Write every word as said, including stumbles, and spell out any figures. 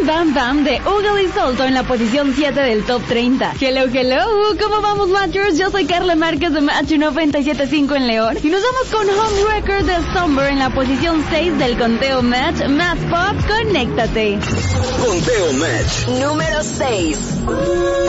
Bam Bam Bam de Ugly y Solto en la posición siete del Top treinta. Hello, hello, ¿cómo vamos, Matchers? Yo soy Carla Márquez de Match noventa y siete punto cinco en León. Y nos vamos con Homewrecker de Somber en la posición seis del conteo Match. Match Pop, conéctate. Conteo Match. Número seis.